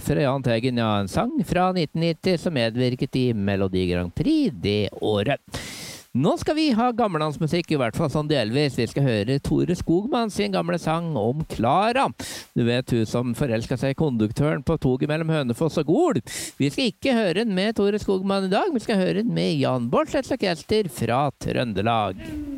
fra Jahn Teigen, ja, en sang fra 1990 som medvirket i Melodi Grand Prix det året. Nå skal vi ha gammeldansmusikk, i hvert fall sånn delvis. Vi skal høre Tore Skogman sin gamle sang om Klara. Du vet hun som forelsket seg i konduktøren på toget mellom Hønefoss og Gol. Vi skal ikke høre den med Tore Skogman i dag, vi skal høre den med Jan Bortseths orkester fra Trøndelag.